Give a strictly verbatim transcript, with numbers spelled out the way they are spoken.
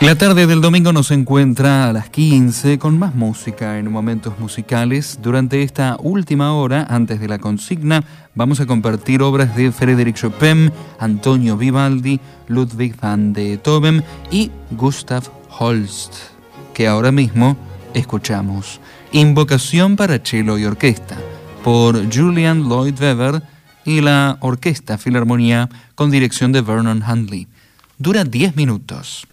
La tarde del domingo nos encuentra a las quince con más música en Momentos Musicales. Durante esta última hora, antes de la consigna, vamos a compartir obras de Frédéric Chopin, Antonio Vivaldi, Ludwig van Beethoven y Gustav Holst, que ahora mismo escuchamos. Invocación para cello y orquesta, por Julian Lloyd Webber y la Orquesta Filarmonía con dirección de Vernon Handley. Dura diez minutos.